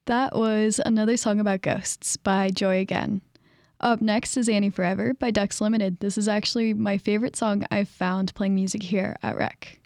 That was Another Song About Ghosts by Joy Again. Up next is Annie Forever by Ducks Limited. This is actually my favorite song I've found playing music here at Rec.